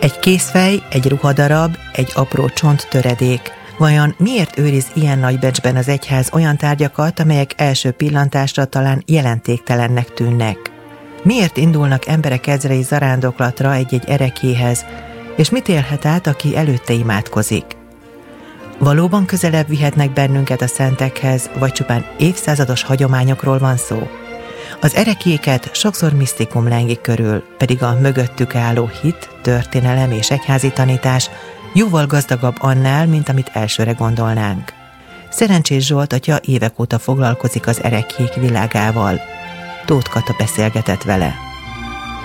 Egy kézfej, egy ruhadarab, egy apró csonttöredék. Vajon miért őriz ilyen nagy becsben az egyház olyan tárgyakat, amelyek első pillantásra talán jelentéktelennek tűnnek? Miért indulnak emberek ezrei zarándoklatra egy-egy ereklyéhez, és mit élhet át, aki előtte imádkozik? Valóban közelebb vihetnek bennünket a szentekhez, vagy csupán évszázados hagyományokról van szó? Az ereklyéket sokszor misztikum lengi körül, pedig a mögöttük álló hit, történelem és egyházi tanítás jóval gazdagabb annál, mint amit elsőre gondolnánk. Szerencsés Zsolt atya évek óta foglalkozik az ereklyék világával. Tóth Kata beszélgetett vele.